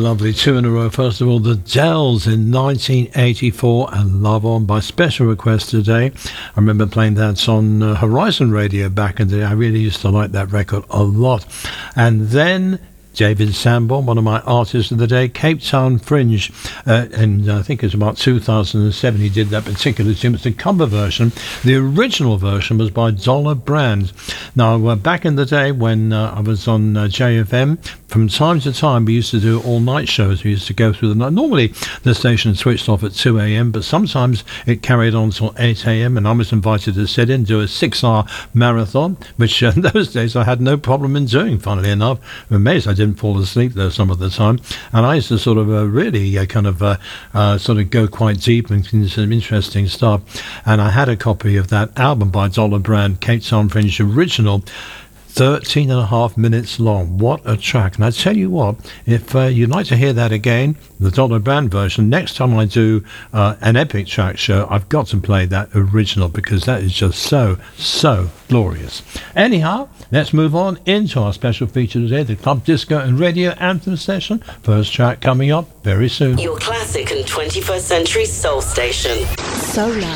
lovely. Two in a row. First of all, the Dells in 1984 and Love On by special request today. I remember playing that on Horizon Radio back in the day. I really used to like that record a lot. And then David Sanborn, one of my artists of the day, Cape Town Fringe, and I think it was about 2007 he did that particular tune. It's the cover version. The original version was by Dollar Brand. Now, back in the day when I was on JFM, from time to time we used to do all-night shows. We used to go through the night. Normally the station switched off at 2 a.m, but sometimes it carried on till 8 a.m, and I was invited to sit in, do a 6-hour marathon, which in those days I had no problem in doing, funnily enough. I'm amazed I didn't fall asleep there some of the time, and I used to sort of really sort of go quite deep into some interesting stuff. And I had a copy of that album by Dollar Brand, Cape Town Fringe original, 13 and a half minutes long. What a track. And I tell you what, if you'd like to hear that again, the Dollar Brand version, next time I do an Epic Track show, I've got to play that original, because that is just so glorious. Anyhow, let's move on into our special feature today, the Club Disco and Radio Anthem session. First track coming up very soon. Your classic and 21st century soul station. Solar.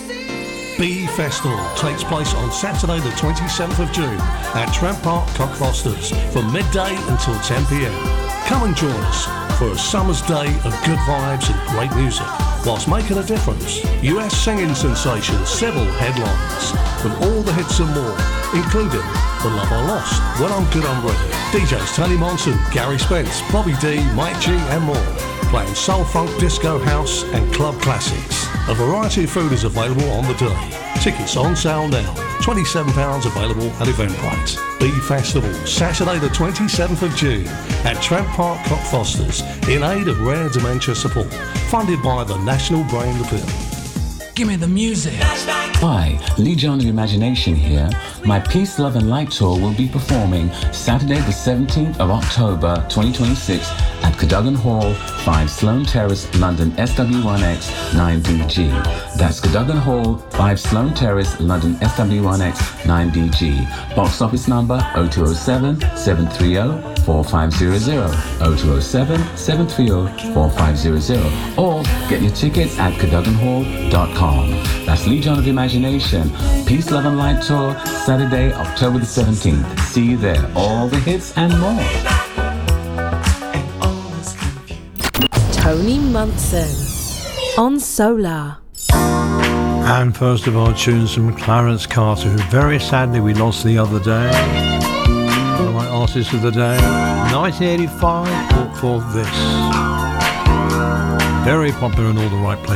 Bee Festival takes place on Saturday the 27th of June at Trent Park, Cockfosters from midday until 10 p.m. Come and join us for a summer's day of good vibes and great music, whilst making a difference. US singing sensation Sybil headlines with all the hits and more, including The Love I Lost, When I'm Good I'm Ready, DJs Tony Monson, Gary Spence, Bobby D, Mike G and more, playing soul, funk, disco, house and club classics. A variety of food is available on the day. Tickets on sale now. £27 available at Eventbrite. Bee Festival, Saturday the 27th of June at Trent Park, Cockfosters, in aid of rare dementia support. Funded by the National Brain Appeal. Give me the music. Hi, Lee John of Imagination here. My Peace, Love and Light tour will be performing Saturday the 17th of October 2026 at Cadogan Hall, 5 Sloane Terrace, London SW1X 9DG. That's Cadogan Hall, 5 Sloane Terrace, London SW1X 9DG. Box office number 0207 730 4500, 0207 730 4500, or get your tickets at cadoganhall.com. That's Legion of Imagination, Peace, Love and Light Tour, Saturday, October the 17th. See you there. All the hits and more. Tony Munson on Solar. And first of all, tunes from Clarence Carter, who very sadly we lost the other day. One of my artists of the day. 1985 for this. Very popular in all the right places.